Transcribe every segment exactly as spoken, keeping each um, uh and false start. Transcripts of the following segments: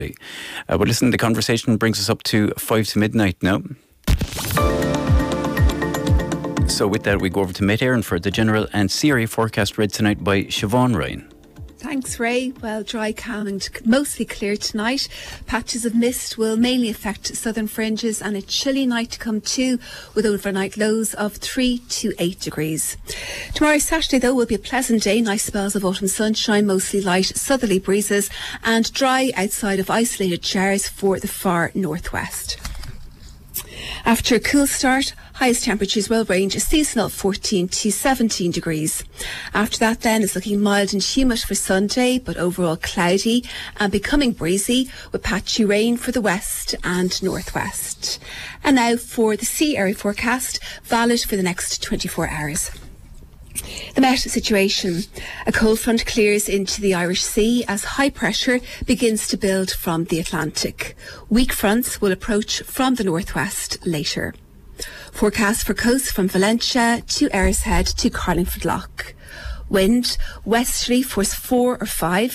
Uh, but listen, the conversation brings us up to five to midnight now. So with that, we go over to Met Éireann for the general and C R A forecast read tonight by Siobhan Ryan. Thanks, Ray. Well, dry, calm and mostly clear tonight. Patches of mist will mainly affect southern fringes, and a chilly night to come too, with overnight lows of three to eight degrees. Tomorrow, Saturday, though, will be a pleasant day. Nice spells of autumn sunshine, mostly light southerly breezes, and dry outside of isolated showers for the far northwest. After a cool start, highest temperatures will range a seasonal fourteen to seventeen degrees. After that then, it's looking mild and humid for Sunday, but overall cloudy and becoming breezy with patchy rain for the west and northwest. And now for the sea area forecast, valid for the next twenty-four hours. The Met situation. A cold front clears into the Irish Sea as high pressure begins to build from the Atlantic. Weak fronts will approach from the northwest later. Forecast for coast from Valentia to Ayrshire to Carlingford Lough. Wind westerly force four or five.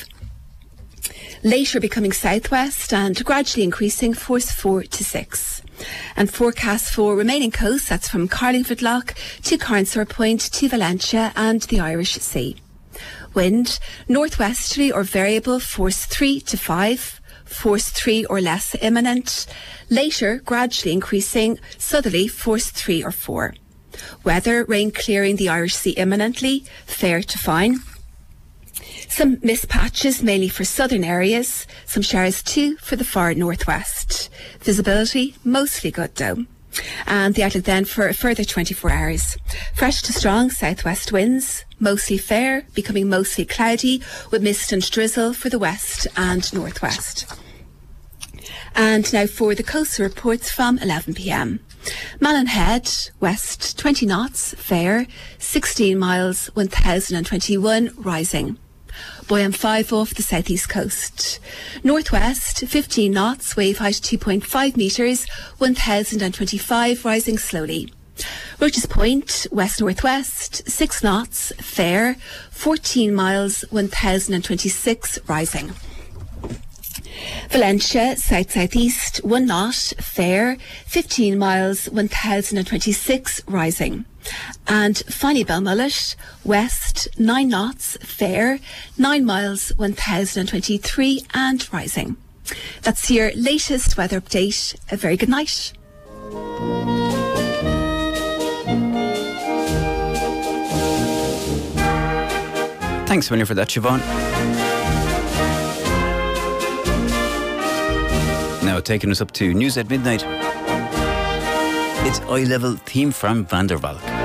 Later becoming southwest and gradually increasing force four to six. And forecast for remaining coast, that's from Carlingford Lough to Carnsore Point to Valentia and the Irish Sea. Wind northwesterly or variable force three to five. Force three or less imminent. Later, gradually increasing southerly, force three or four. Weather, rain clearing the Irish Sea imminently, fair to fine. Some mist patches, mainly for southern areas. Some showers too for the far northwest. Visibility, mostly good though. And the outlook then for a further twenty-four hours. Fresh to strong southwest winds, mostly fair, becoming mostly cloudy, with mist and drizzle for the west and northwest. And now for the coastal reports from eleven p m. Malin Head, west twenty knots, fair, sixteen miles, one thousand twenty-one, rising. Buoyant five off the southeast coast. Northwest, fifteen knots, wave height two point five metres, one thousand twenty-five, rising slowly. Roches Point, west-northwest, six knots, fair, fourteen miles, one thousand twenty-six, rising. Valentia, south-southeast, one knot, fair, fifteen miles, one thousand twenty-six, rising. And finally Belmullet, west, nine knots, fair, nine miles, one thousand twenty-three, and rising. That's your latest weather update. A very good night. Thanks, Winnie, for that, Siobhan. Now taking us up to News at Midnight. It's Eye Level theme from Van der Valk.